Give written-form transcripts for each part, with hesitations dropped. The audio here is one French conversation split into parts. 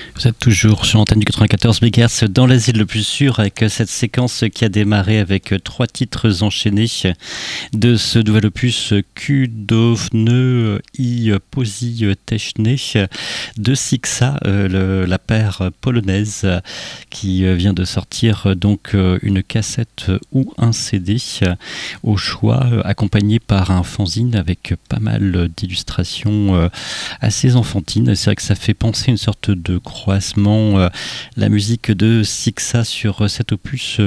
Vous êtes toujours sur l'antenne du 94 MHz dans l'asile le plus sûr avec cette séquence qui a démarré avec 3 titres enchaînés de ce nouvel opus Cudowny i Pozyteczne de Sixa, la paire polonaise qui vient de sortir donc une cassette ou un CD au choix, accompagné par un fanzine avec pas mal d'illustrations assez enfantines. C'est vrai que ça fait penser une sorte de croisement, la musique de Sixa sur cet opus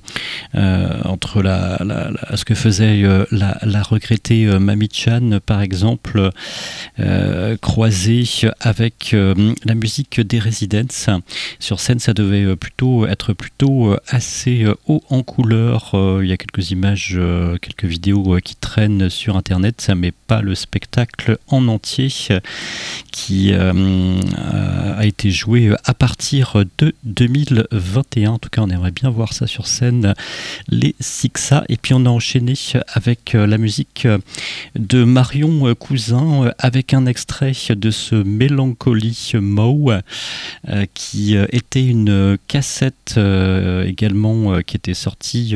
entre ce que faisait la regrettée Mami-chan par exemple, croisée avec la musique des Residents. Sur scène, ça devait être plutôt assez haut en couleur. Il y a quelques images, quelques vidéos qui traînent sur internet, mais pas le spectacle en entier qui a été joué à partir de 2021. En tout cas, on aimerait bien voir ça sur scène, les Sixa. Et puis on a enchaîné avec la musique de Marion Cousin avec un extrait de ce Melancholy Moe qui était une cassette également qui était sortie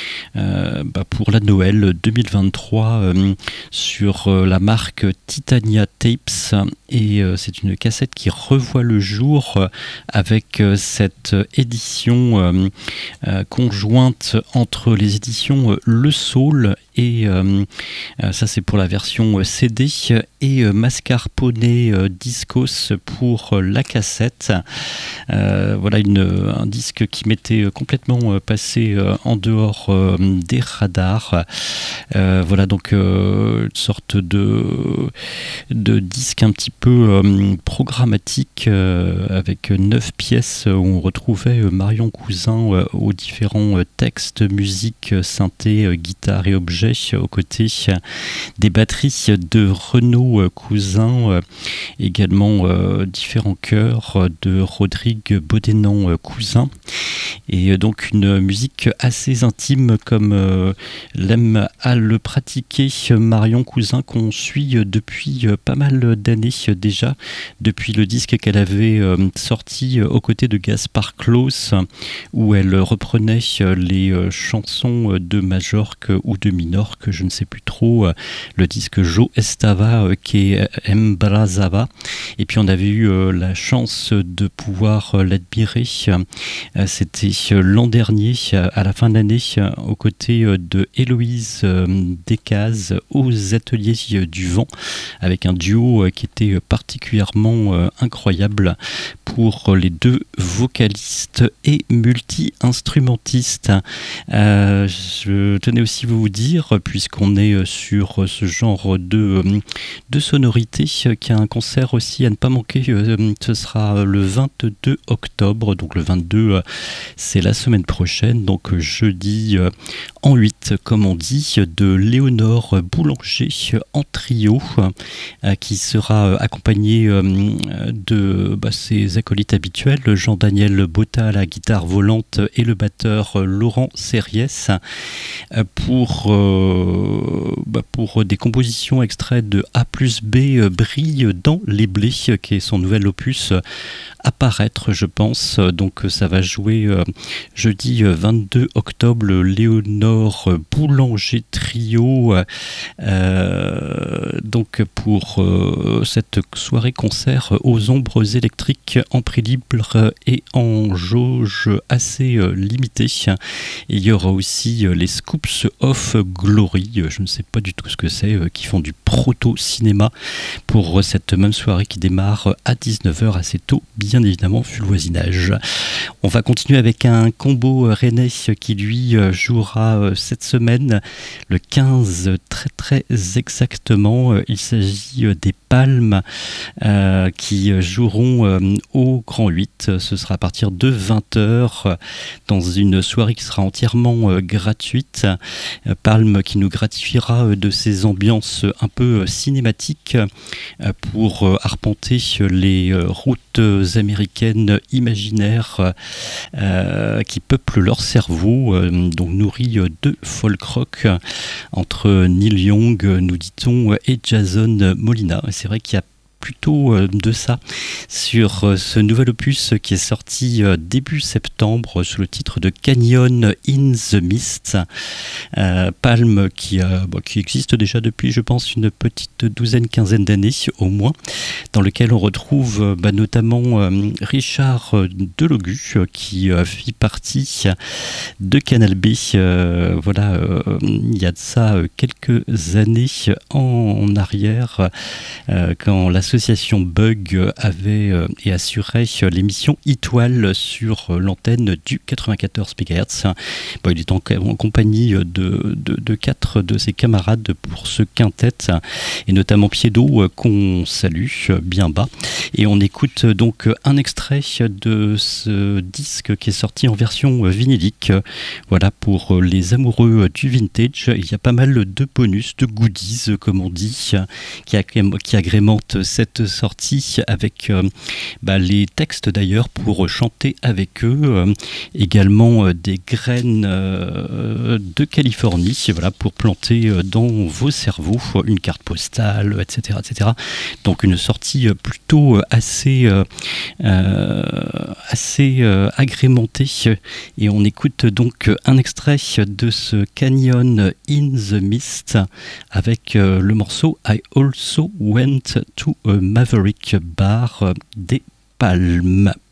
pour la Noël 2023 sur la marque Titania Tapes, et c'est une cassette qui revoit le jour avec cette édition conjointe entre les éditions Le Soul et ça c'est pour la version CD et Mascarpone Discos pour la cassette. Voilà un disque qui m'était complètement passé en dehors des radars. Voilà donc une sorte de disque un petit peu programmatique avec 9 pièces où on retrouvait Marion Cousin aux différents textes, musique, synthé, guitare et objets, aux côtés des batteries de Renaud Cousin, également différents chœurs de Rodrigue Bodenant Cousin, et donc une musique assez intime comme l'aime à le pratiquer Marion Cousin, qu'on suit depuis pas mal d'années déjà, depuis le disque qu'elle avait sorti aux côtés de Gaspard Klaus, où elle reprenait les chansons de Majorque ou de Minorque, je ne sais plus trop, le disque Jo Estava qui Embrazava. Et puis on avait eu la chance de pouvoir l'admirer, c'était l'an dernier à la fin de l'année aux côtés de Héloïse Descazes aux Ateliers du Vent, avec un duo qui était particulièrement incroyable pour les deux vocalistes et multi-instrumentistes. Je tenais aussi à vous dire, puisqu'on est sur ce genre de sonorité, qu'il y a un concert aussi à ne pas manquer. Ce sera le 22 octobre, donc le 22 c'est la semaine prochaine, donc jeudi en 8 comme on dit, de Léonore Boulanger en trio, qui sera accompagné de ses acolytes habituels, Jean-Daniel Botta à la guitare volante et le batteur Laurent Serriès, pour des compositions extraites de A plus B brille dans les blés, qui est son nouvel opus à paraître, je pense. Donc ça va jouer jeudi 22 octobre, le Léonore Boulanger trio, donc pour cette soirée concert aux ombres électriques en prix libre et en jauge assez limitée. Et il y aura aussi les Scoops of Glory, je ne sais pas du tout ce que c'est, qui font du proto-cinéma pour cette même soirée qui démarre à 19h assez tôt, bien évidemment, vu le voisinage. On va continuer avec un combo rennais qui lui jouera cette semaine, le 15 très très exactement. Il s'agit des Palmes qui joueront au Grand 8. Ce sera à partir de 20h dans une soirée qui sera entièrement gratuite. Palme qui nous gratifiera de ses ambiances un peu cinématiques pour arpenter les routes américaines imaginaires qui peuplent leur cerveau, donc nourris de folk rock entre Neil Young, nous dit-on, et Jason Molina. C'est vrai qu'il y a plutôt de ça sur ce nouvel opus qui est sorti début septembre sous le titre de Canyon in the Mist. Palm qui existe déjà depuis, je pense, une petite quinzaine d'années au moins, dans lequel on retrouve notamment Richard Delogu qui fit partie de Canal B. Il y a de ça quelques années en arrière, quand l'association Bug avait et assurait l'émission Étoile sur l'antenne du 94 MHz. Il est en compagnie de quatre de ses camarades pour ce quintet, et notamment Piedot, qu'on salue bien bas. Et on écoute donc un extrait de ce disque qui est sorti en version vinylique. Voilà, pour les amoureux du vintage, il y a pas mal de bonus, de goodies, comme on dit, qui agrémentent cette sortie, avec les textes d'ailleurs pour chanter avec eux, également des graines de Californie, voilà, pour planter dans vos cerveaux une carte postale, etc., etc. Donc une sortie plutôt assez agrémentée, et on écoute donc un extrait de ce Canyon in the Mist avec le morceau I Also Went to a Maverick Bar des Palmes.